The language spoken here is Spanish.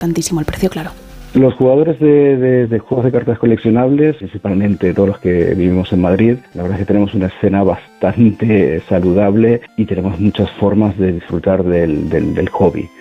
tantísimo el precio, claro. Los jugadores de juegos de cartas coleccionables, principalmente todos los que vivimos en Madrid, la verdad es que tenemos una escena bastante saludable y tenemos muchas formas de disfrutar del hobby.